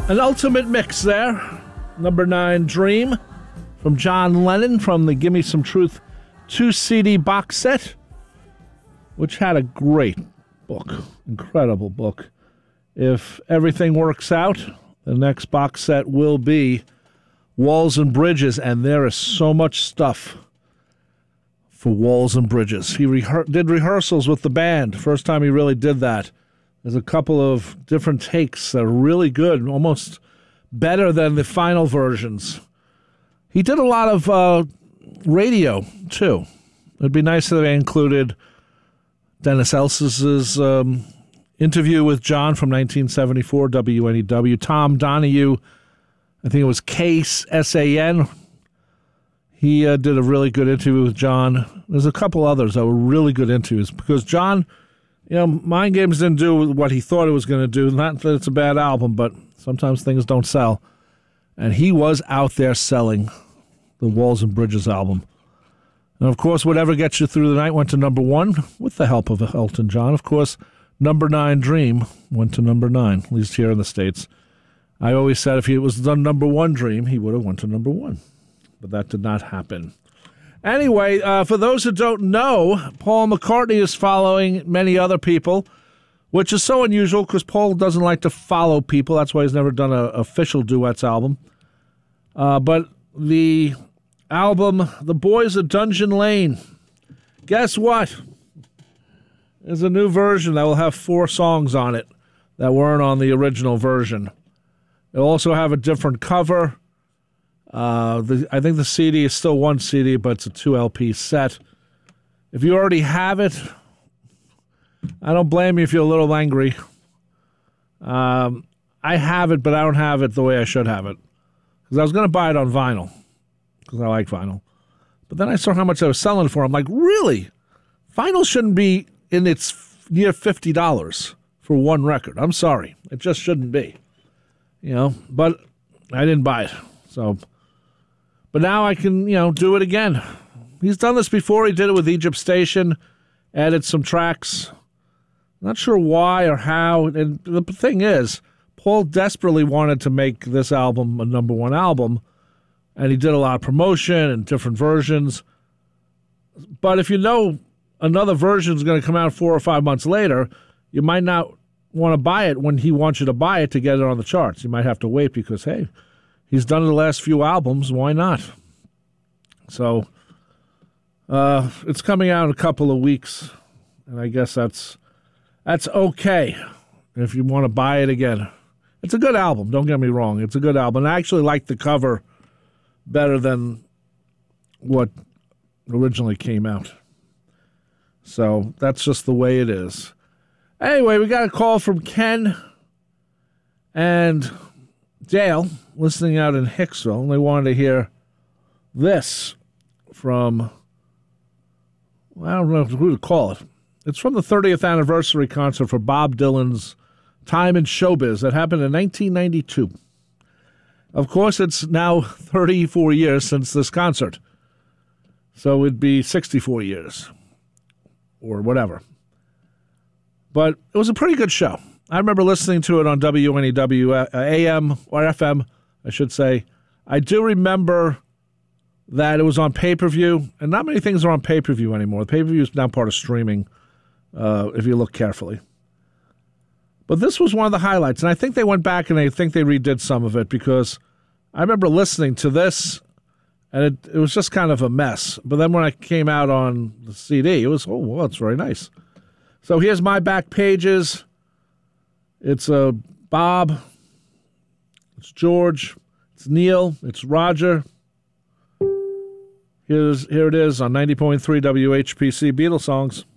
An ultimate mix there. Number 9, Dream, from John Lennon from the Gimme Some Truth 2 CD box set, which had a great book, incredible book. If everything works out, the next box set will be Walls and Bridges, and there is so much stuff for Walls and Bridges. He did rehearsals with the band, first time he really did that. There's a couple of different takes that are really good, almost better than the final versions. He did a lot of radio, too. It'd be nice if they included Dennis Elses's interview with John from 1974, WNEW. Tom Donahue, I think it was Case, S-A-N. He did a really good interview with John. There's a couple others that were really good interviews because John, Mind Games didn't do what he thought it was going to do. Not that it's a bad album, but sometimes things don't sell. And he was out there selling the Walls and Bridges album. And, of course, Whatever Gets You Through the Night went to number 1 with the help of Elton John. Of course, number 9, Dream, went to number 9, at least here in the States. I always said if he was done number 1 Dream, he would have went to number 1. But that did not happen. Anyway, for those who don't know, Paul McCartney is following many other people, which is so unusual because Paul doesn't like to follow people. That's why he's never done an official duets album. But the album, The Boys of Dungeon Lane, guess what? There's a new version that will have 4 songs on it that weren't on the original version. It'll also have a different cover. I think the CD is still 1 CD, but it's a 2 LP set. If you already have it, I don't blame you if you're a little angry. I have it, but I don't have it the way I should have it. Because I was going to buy it on vinyl, because I like vinyl. But then I saw how much I was selling it for. I'm like, really? Vinyl shouldn't be in its near $50 for one record. I'm sorry. It just shouldn't be. But I didn't buy it. But now I can, do it again. He's done this before. He did it with Egypt Station, added some tracks. Not sure why or how. And the thing is, Paul desperately wanted to make this album a number 1 album, and he did a lot of promotion and different versions. But if you know another version is going to come out 4 or 5 months later, you might not want to buy it when he wants you to buy it to get it on the charts. You might have to wait because, hey, he's done the last few albums. Why not? So it's coming out in a couple of weeks, and I guess that's okay if you want to buy it again. It's a good album. Don't get me wrong. It's a good album. I actually like the cover better than what originally came out. So that's just the way it is. Anyway, we got a call from Ken and Dale listening out in Hicksville, and they wanted to hear this from, I don't know who to call it. It's from the 30th anniversary concert for Bob Dylan's Time in Showbiz that happened in 1992. Of course, it's now 34 years since this concert, so it'd be 64 years or whatever. But it was a pretty good show. I remember listening to it on WNEW AM or FM, I should say. I do remember that it was on pay-per-view, and not many things are on pay-per-view anymore. The pay-per-view is now part of streaming, if you look carefully. But this was one of the highlights, and I think they went back and I think they redid some of it because I remember listening to this, and it was just kind of a mess. But then when I came out on the CD, it was, it's very nice. So here's My Back Pages. It's Bob, it's George, it's Neil, it's Roger. Here it is on 90.3 WHPC Beatles Songs.